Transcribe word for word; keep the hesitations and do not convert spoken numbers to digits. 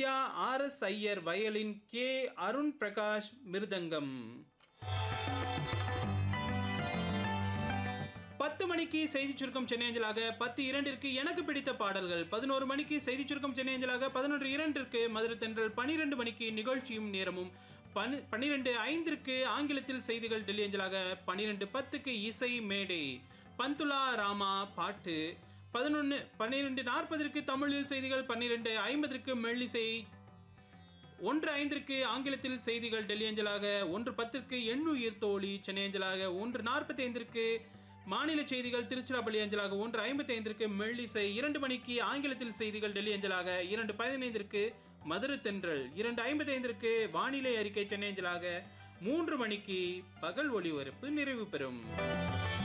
வித்யா, R S Iyer violin, K Arun Prakash மிருதங்கம். பத்து மணிக்கு செய்தி சுருக்கம் சென்னை அஞ்சலாக, பத்து இரண்டிற்கு எனக்கு பிடித்த பாடல்கள், பதினோரு மணிக்கு செய்தி சுருக்கம் சென்னை அஞ்சலாக, பதினொன்று இரண்டிற்கு மதுரை தென்றல், பனிரெண்டு மணிக்கு நிகழ்ச்சியும் நேரமும், பனி பன்னிரெண்டு ஐந்திற்கு ஆங்கிலத்தில் செய்திகள் டெல்லி அஞ்சலாக, பன்னிரெண்டு பத்துக்கு இசை மேடை, பந்துலா ராமா பாட்டு, பதினொன்று பன்னிரெண்டு நாற்பதற்கு தமிழில் செய்திகள், பன்னிரெண்டு ஐம்பதற்கு மெல்லிசை, ஒன்று ஐந்திற்கு ஆங்கிலத்தில் செய்திகள் டெல்லி அஞ்சலாக, ஒன்று பத்திற்கு எண்ணுயிர் தோழி சென்னை அஞ்சலாக, ஒன்று நாற்பத்தி ஐந்திற்கு மாநில செய்திகள் திருச்சிராப்பள்ளி அஞ்சலாக, ஒன்று ஐம்பத்தி ஐந்திற்கு மெல்லிசை, இரண்டு மணிக்கு ஆங்கிலத்தில் செய்திகள் டெல்லி அஞ்சலாக, இரண்டு பதினைந்திற்கு மதுரை தென்றல், இரண்டு ஐம்பத்தி ஐந்திற்கு வானிலை அறிக்கை சென்னை அஞ்சலாக, மூன்று மணிக்கு பகல் ஒளிபரப்பு நிறைவு பெறும்.